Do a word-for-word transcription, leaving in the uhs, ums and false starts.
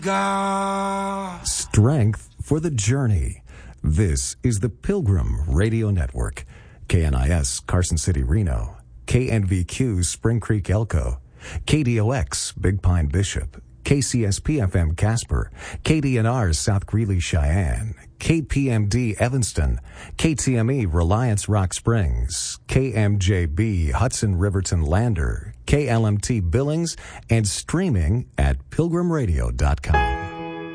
God. Strength for the journey. This is the Pilgrim Radio Network. K N I S Carson City, Reno. K N V Q Spring Creek, Elko. K D O X Big Pine, Bishop. K C S P F M Casper. K D N R South Greeley, Cheyenne. K P M D Evanston. K T M E Reliance Rock Springs. K M J B Hudson Riverton Lander. K L M T Billings, and streaming at pilgrim radio dot com.